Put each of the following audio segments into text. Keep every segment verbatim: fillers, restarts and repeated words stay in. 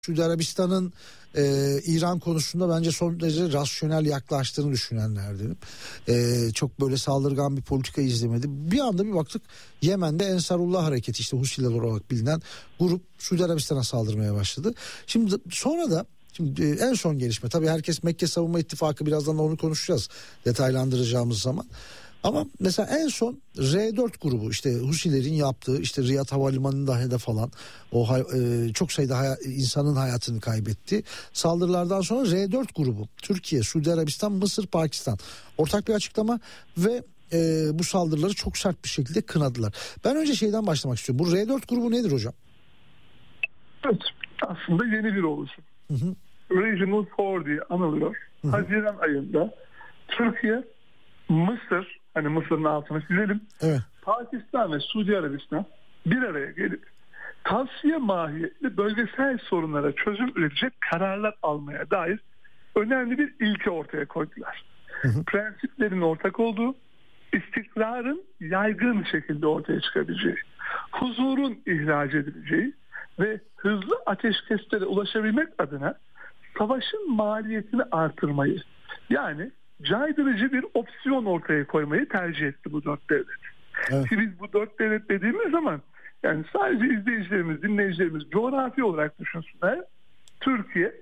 Suudi Arabistan'ın e, İran konusunda bence son derece rasyonel yaklaştığını düşünenlerdenim. E, çok böyle saldırgan bir politika izlemedi. Bir anda bir baktık Yemen'de Ensarullah hareketi, işte Husiler olarak bilinen grup Suudi Arabistan'a saldırmaya başladı. Şimdi sonra da şimdi en son gelişme, tabii herkes Mekke Savunma İttifakı, birazdan da onu konuşacağız detaylandıracağımız zaman. Ama mesela en son R dört grubu, işte Husilerin yaptığı, işte Riyad Havalimanı'nda hedef alan, o e, çok sayıda hay- insanın hayatını kaybetti saldırılardan sonra R dört grubu Türkiye, Suudi Arabistan, Mısır, Pakistan ortak bir açıklama ve e, bu saldırıları çok sert bir şekilde kınadılar. Ben önce şeyden başlamak istiyorum. Bu R dört grubu nedir hocam? Evet, aslında yeni bir oluşum. Hı hı. Regional Four diye anılıyor. Hı hı. Haziran ayında Türkiye, Mısır, hani Mısır'ın altını çizelim, evet, Pakistan ve Suudi Arabistan bir araya gelip tavsiye mahiyetli bölgesel sorunlara çözüm üretecek kararlar almaya dair önemli bir ilke ortaya koydular. Hı hı. Prensiplerin ortak olduğu, istikrarın yaygın şekilde ortaya çıkabileceği, huzurun ihraç edileceği ve hızlı ateşkeslere ulaşabilmek adına savaşın maliyetini artırmayı, yani caydırıcı bir opsiyon ortaya koymayı tercih etti bu dört devlet. Evet. Ki biz bu dört devlet dediğimiz zaman, yani sadece izleyicilerimiz, dinleyicilerimiz coğrafi olarak düşünsünler. Türkiye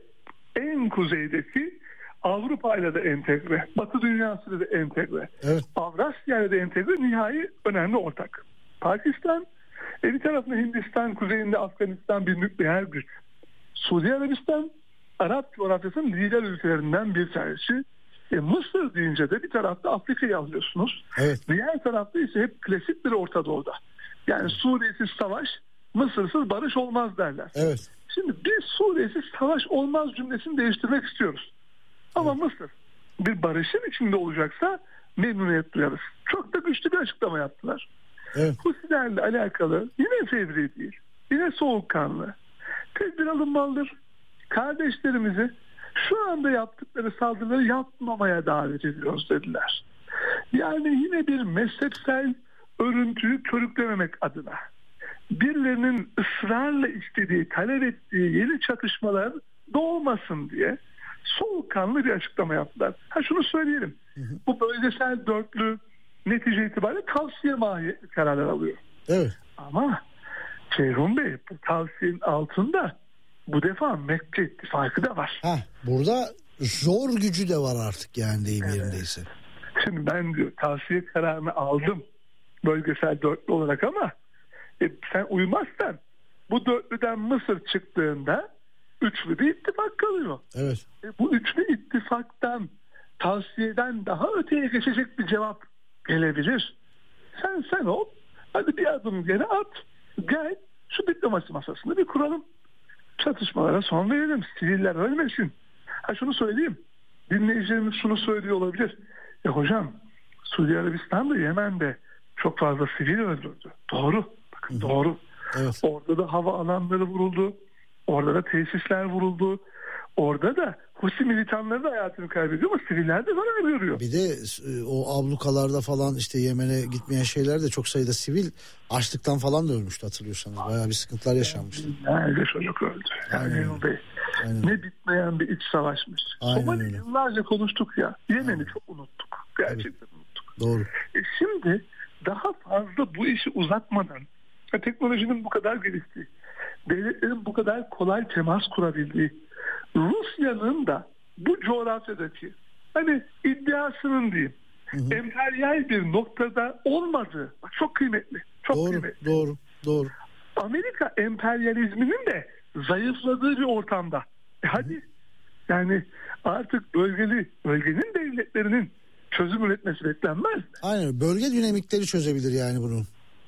en kuzeydeki, Avrupa ile de entegre, Batı dünyasıyla da entegre, evet, Avrasya ile de entegre nihai önemli ortak. Pakistan, e bir tarafında Hindistan, kuzeyinde Afganistan bir nükleer güç. Suudi Arabistan, Arap coğrafyasının lider ülkelerinden bir tanesi. E Mısır deyince de bir tarafta Afrika'yı alıyorsunuz. Evet. Diğer tarafta ise hep klasik bir Orta Doğu'da. Yani Suriye'siz savaş, Mısır'sız barış olmaz derler. Evet. Şimdi biz Suriye'siz savaş olmaz cümlesini değiştirmek istiyoruz. Ama evet, Mısır bir barışın içinde olacaksa memnuniyet duyarız. Çok da güçlü bir açıklama yaptılar. Evet. Husilerle alakalı yine fevri değil, yine soğukkanlı. Tedbir alınmalıdır. Kardeşlerimizi şu anda yaptıkları saldırıları yapmamaya davet ediyoruz dediler. Yani yine bir mezhepsel örüntüyü körüklememek adına, birilerinin ısrarla istediği, talep ettiği yeni çatışmalar doğmasın diye soğukkanlı bir açıklama yaptılar. Ha şunu söyleyelim, hı hı, bu bölgesel dörtlü netice itibariyle tavsiye mahiyetli kararlar alıyor. Evet. Ama Ceyhun Bey, bu tavsiyenin altında bu defa Mekke ittifakı da var. Heh, burada zor gücü de var artık, yani deyim evet, yerindeyse. Şimdi ben diyor tavsiye kararını aldım bölgesel dörtlü olarak ama e, sen uymazsan bu dörtlüden Mısır çıktığında üçlü bir ittifak kalıyor. Evet. E, bu üçlü ittifaktan, tavsiyeden daha öteye geçecek bir cevap gelebilir. Sen sen ol. Hadi bir adım geri at. Gel şu diplomasi masasını bir kuralım. Çatışmalara son verelim. Siviller ölmesin. Ha şunu söyleyeyim. Dinleyicilerimiz şunu söylüyor olabilir. Ya hocam, Suudi Arabistan'da, Yemen'de çok fazla sivil öldürdü. Doğru. Bakın Hı-hı. doğru. Evet. Orada da hava alanları vuruldu. Orada da tesisler vuruldu. Orada da Husi militanları da hayatını kaybediyor ama siviller de zarar görüyor. Bir de o ablukalarda falan, işte Yemen'e gitmeyen şeyler de çok sayıda sivil açlıktan falan da ölmüştü, hatırlıyorsanız. Bayağı bir sıkıntılar yaşanmıştı. Nerede çocuk öldü. Yani Bey. Ne bitmeyen bir iç savaşmış. Somali yıllarca konuştuk ya. Yemen'i çok unuttuk. Gerçekten evet, unuttuk. Doğru. E şimdi daha fazla bu işi uzatmadan, teknolojinin bu kadar geliştiği, devletlerin bu kadar kolay temas kurabildiği, Rusya'nın da bu coğrafyadaki, hani iddiasının diyeyim, hı hı, emperyal bir noktada olmadığı, bak çok kıymetli, çok doğru, kıymetli. Doğru, doğru. Amerika emperyalizminin de zayıfladığı bir ortamda. E hadi, hı hı, yani artık bölgeli, bölgenin devletlerinin çözüm üretmesi beklenmez mi? Aynen, bölge dinamikleri çözebilir yani bunu.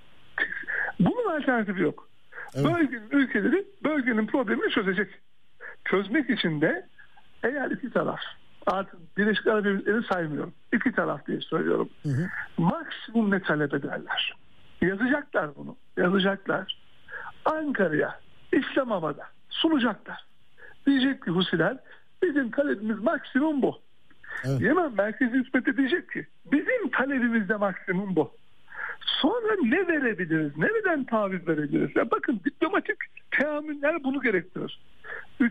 Bunun alternatifi yok. Evet. Bölgenin ülkeleri bölgenin problemini çözecek. Çözmek için de eğer iki taraf, artık Birleşik Arap Emirlikleri saymıyorum, iki taraf diye söylüyorum, hı hı, maksimum ne talep ederler? Yazacaklar bunu. Yazacaklar. Ankara'ya, İslamabad'a sunacaklar. Diyecek ki Husiler, bizim talebimiz maksimum bu. Evet. Yemen merkezi hükümeti diyecek ki bizim talebimiz de maksimum bu. Sonra ne verebiliriz? Nereden taviz verebiliriz? Ya bakın, diplomatik Teamüller bunu gerektirir.